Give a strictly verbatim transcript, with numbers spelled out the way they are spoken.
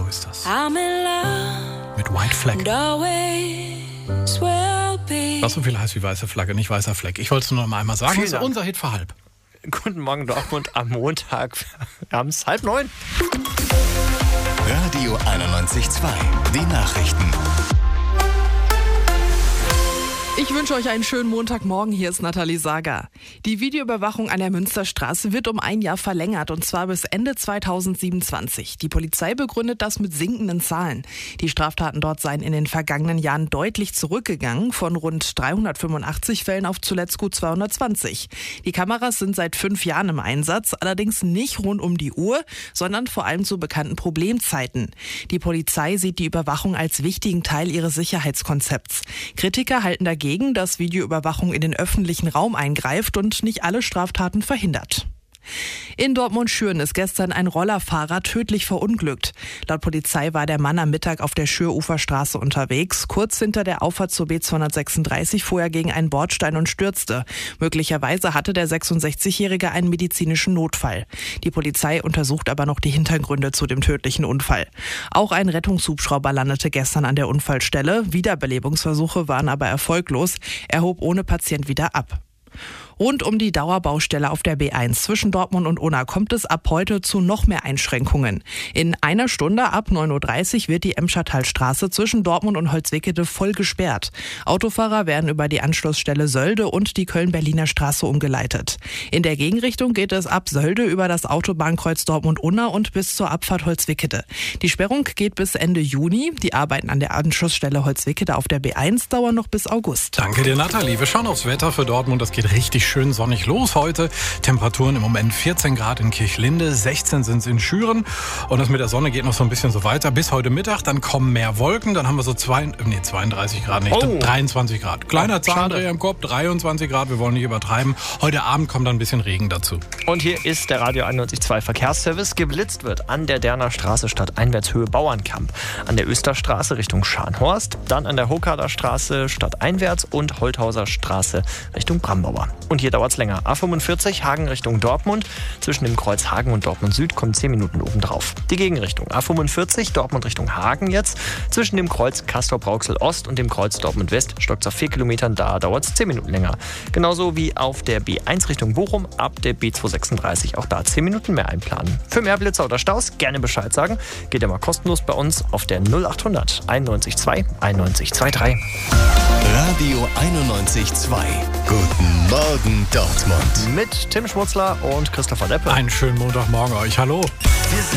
ist das. I'm in love Mit White Flag. and always will be. Was so viel heißt wie weiße Flagge, nicht weißer Fleck. Ich wollte es nur noch mal einmal sagen. Vielen Das ist Dank. unser Hit für halb. Guten Morgen Dortmund am Montag. Wir haben es halb neun. Radio einundneunzig Komma zwei. Die Nachrichten. Ich wünsche euch einen schönen Montagmorgen. Hier ist Nathalie Sager. Die Videoüberwachung an der Münsterstraße wird um ein Jahr verlängert, und zwar bis Ende zweitausendsiebenundzwanzig. Die Polizei begründet das mit sinkenden Zahlen. Die Straftaten dort seien in den vergangenen Jahren deutlich zurückgegangen, von rund dreihundertfünfundachtzig Fällen auf zuletzt gut zweihundertzwanzig. Die Kameras sind seit fünf Jahren im Einsatz, allerdings nicht rund um die Uhr, sondern vor allem zu bekannten Problemzeiten. Die Polizei sieht die Überwachung als wichtigen Teil ihres Sicherheitskonzepts. Kritiker halten dagegen, dass Videoüberwachung in den öffentlichen Raum eingreift und nicht alle Straftaten verhindert. In Dortmund-Schüren ist gestern ein Rollerfahrer tödlich verunglückt. Laut Polizei war der Mann am Mittag auf der Schüruferstraße unterwegs. Kurz hinter der Auffahrt zur B zweihundertsechsunddreißig fuhr er gegen einen Bordstein und stürzte. Möglicherweise hatte der sechsundsechzigjährige einen medizinischen Notfall. Die Polizei untersucht aber noch die Hintergründe zu dem tödlichen Unfall. Auch ein Rettungshubschrauber landete gestern an der Unfallstelle. Wiederbelebungsversuche waren aber erfolglos. Er hob ohne Patient wieder ab. Rund um die Dauerbaustelle auf der B eins zwischen Dortmund und Unna kommt es ab heute zu noch mehr Einschränkungen. In einer Stunde ab neun Uhr dreißig wird die Emschertalstraße zwischen Dortmund und Holzwickede voll gesperrt. Autofahrer werden über die Anschlussstelle Sölde und die Köln-Berliner Straße umgeleitet. In der Gegenrichtung geht es ab Sölde über das Autobahnkreuz Dortmund-Unna und bis zur Abfahrt Holzwickede. Die Sperrung geht bis Ende Juni. Die Arbeiten an der Anschlussstelle Holzwickede auf der B eins dauern noch bis August. Danke dir, Nathalie. Wir schauen aufs Wetter für Dortmund. Das geht richtig schön sonnig los heute. Temperaturen im Moment vierzehn Grad in Kirchlinde, sechzehn sind es in Schüren. Und das mit der Sonne geht noch so ein bisschen so weiter bis heute Mittag. Dann kommen mehr Wolken. Dann haben wir so zwei, nee, zweiunddreißig Grad nicht, Oh. dreiundzwanzig Grad. Kleiner Zahlendreher im Kopf, dreiundzwanzig Grad. Wir wollen nicht übertreiben. Heute Abend kommt dann ein bisschen Regen dazu. Und hier ist der Radio einundneunzig Komma zwei Verkehrsservice. Geblitzt wird an der Derner Straße stadteinwärtshöhe Bauernkamp, an der Österstraße Richtung Scharnhorst, dann an der Hokader Straße stadteinwärts und Holthauser Straße Richtung Brambauer. Und hier dauert es länger. A fünfundvierzig Hagen Richtung Dortmund. Zwischen dem Kreuz Hagen und Dortmund Süd kommen zehn Minuten obendrauf. Die Gegenrichtung. A fünfundvierzig Dortmund Richtung Hagen jetzt. Zwischen dem Kreuz Castor-Brauxel Ost und dem Kreuz Dortmund West stockt es auf vier Kilometern. Da dauert es zehn Minuten länger. Genauso wie auf der B eins Richtung Bochum ab der B zweihundertsechsunddreißig. Auch da zehn Minuten mehr einplanen. Für mehr Blitzer oder Staus gerne Bescheid sagen. Geht immer kostenlos bei uns auf der null achthundert einundneunzig Komma zwei einundneunzig Komma drei. Radio einundneunzig Komma zwei. Guten Morgen Dortmund. Mit Tim Schmutzler und Christopher Deppe. Einen schönen Montagmorgen euch. Hallo. Wir sind